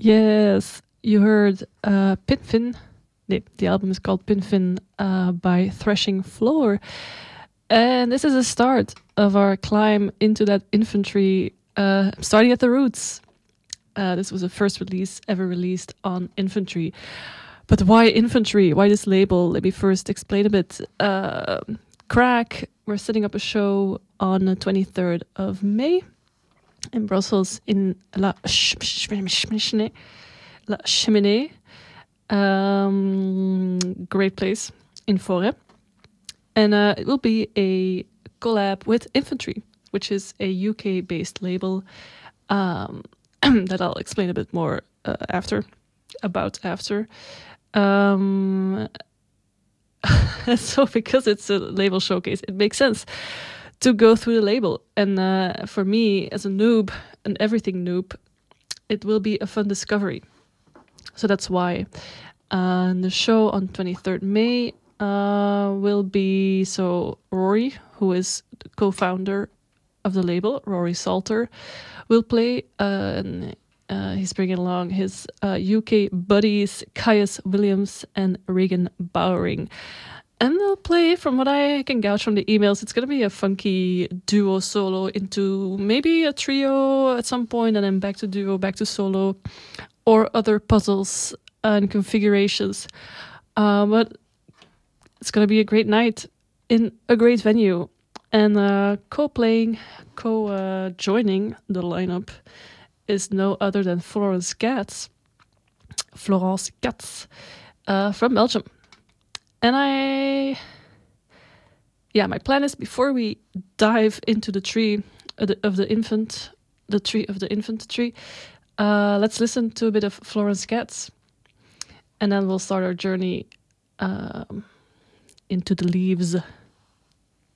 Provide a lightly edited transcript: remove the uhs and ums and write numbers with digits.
Yes, you heard Pinfin. The album is called Pinfin by Threshing Floor. And this is a start of our climb into that infantry, starting at the roots. This was the first release ever released on Infantry. But why Infantry? Why this label? Let me first explain a bit. Crack, we're setting up a show on the 23rd of May in Brussels in La Cheminée. Great place in Forêt. And it will be a collab with Infantry, which is a UK-based label that I'll explain a bit more after. So because it's a label showcase, it makes sense to go through the label. And for me, as a noob, an everything noob, it will be a fun discovery. So that's why. The show on 23rd May will be, so Rory, who is the co-founder of the label, Rory Salter, will play, and he's bringing along his UK buddies, Caius Williams and Regan Bowering. And they'll play, from what I can gauge from the emails, it's going to be a funky duo solo into maybe a trio at some point, and then back to duo, back to solo, or other puzzles and configurations. But it's going to be a great night in a great venue. And joining the lineup is no other than Florence Katz from Belgium. And my plan is, before we dive into the tree of the infant, let's listen to a bit of Florence Katz, and then we'll start our journey into the leaves.